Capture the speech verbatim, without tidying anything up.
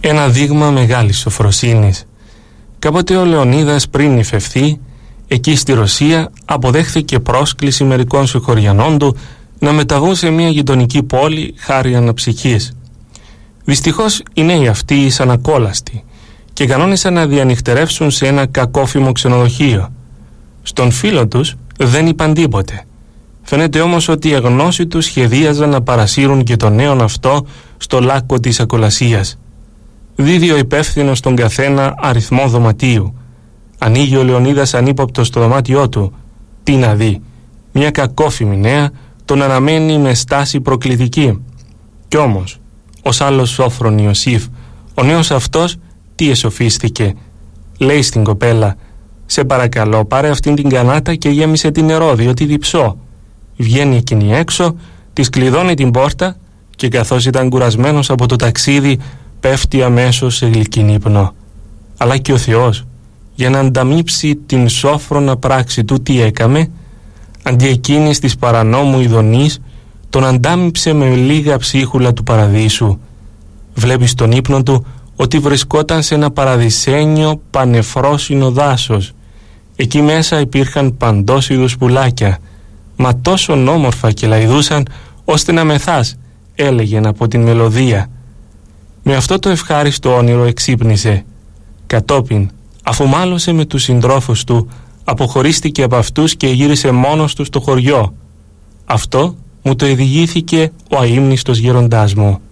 Ένα δείγμα μεγάλης σοφροσύνης. Κάποτε ο Λεωνίδας πριν υφευθεί, εκεί στη Ρωσία αποδέχθηκε πρόσκληση μερικών συγχωριανών του να μεταβούν σε μια γειτονική πόλη χάρη αναψυχής. Δυστυχώς οι νέοι αυτοί ήσαν ακόλαστοι και κανόνισαν να διανυχτερεύσουν σε ένα κακόφημο ξενοδοχείο. Στον φίλο τους δεν είπαν τίποτε. Φαίνεται όμως ότι οι αγνώσοι τους σχεδίαζαν να παρασύρουν και τον νέον αυτό στο λάκκο της ακολασίας. Δίδει ο υπεύθυνος στον καθένα αριθμό δωματίου. Ανοίγει ο Λεωνίδας ανύποπτος στο δωμάτιό του. Τι να δει? Μια κακόφημη νέα τον αναμένει με στάση προκλητική. Κι όμως, ως άλλος σόφρον Ιωσήφ, ο νέος αυτός τι εσοφίστηκε? Λέει στην κοπέλα: «Σε παρακαλώ, πάρε αυτήν την κανάτα και γέμισε την νερό, διότι διψώ». Βγαίνει εκείνη έξω, της κλειδώνει την πόρτα και καθώς ήταν κουρασμένος από το ταξίδι, πέφτει αμέσως σε γλυκύν ύπνο. Αλλά και ο Θεός, για να ανταμείψει την σόφρονα πράξη του, τι έκαμε? Αντί εκείνης της παρανόμου ειδονής, τον αντάμιψε με λίγα ψίχουλα του παραδείσου. Βλέπει στον ύπνο του ότι βρισκόταν σε ένα παραδεισένιο πανεφρόσινο δάσος. Εκεί μέσα υπήρχαν παντός είδους πουλάκια, μα τόσο όμορφα και λαϊδούσαν ώστε να μεθάς, έλεγεν από την μελωδία. Με αυτό το ευχάριστο όνειρο εξύπνησε. Κατόπιν, αφού μάλωσε με τους συντρόφους του, αποχωρίστηκε από αυτούς και γύρισε μόνος του στο χωριό. Αυτό μου το ειδηγήθηκε ο αείμνηστος γέροντάς μου.